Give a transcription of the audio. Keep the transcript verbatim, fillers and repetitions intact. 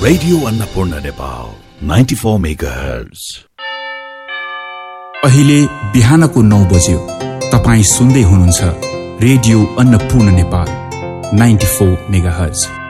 Radio Annapurna Nepal ninety four megahertz. अहिले बिहानको नौ बज्यो। तपाईँ सुन्दै हुनुहुन्छ radio Annapurna Nepal ninety four megahertz.